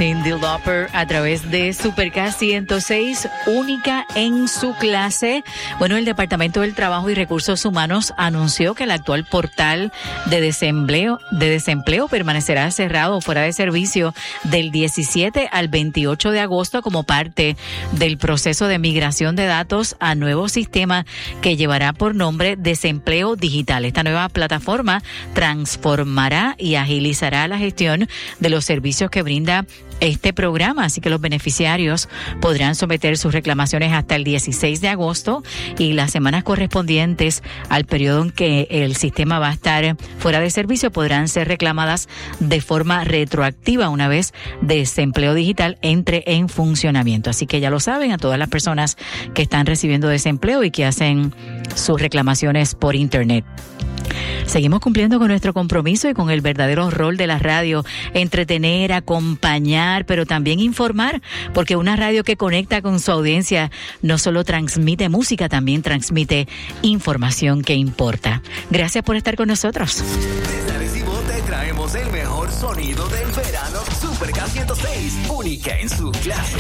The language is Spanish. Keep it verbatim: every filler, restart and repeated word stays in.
Cyndi Lauper a través de Super K ciento seis, única en su clase. Bueno, el Departamento del Trabajo y Recursos Humanos anunció que el actual portal de desempleo, de desempleo permanecerá cerrado fuera de servicio del diecisiete al veintiocho de agosto como parte del proceso de migración de datos a nuevo sistema que llevará por nombre Desempleo Digital. Esta nueva plataforma transformará y agilizará la gestión de los servicios que brinda este programa, así que los beneficiarios podrán someter sus reclamaciones hasta el dieciséis de agosto y las semanas correspondientes al periodo en que el sistema va a estar fuera de servicio podrán ser reclamadas de forma retroactiva una vez Desempleo Digital entre en funcionamiento. Así que ya lo saben, a todas las personas que están recibiendo desempleo y que hacen sus reclamaciones por internet. Seguimos cumpliendo con nuestro compromiso y con el verdadero rol de la radio, entretener, acompañar, pero también informar, porque una radio que conecta con su audiencia no solo transmite música, también transmite información que importa. Gracias por estar con nosotros. Desde Arecibo te traemos el mejor sonido del verano. Super K ciento seis, única en su clase.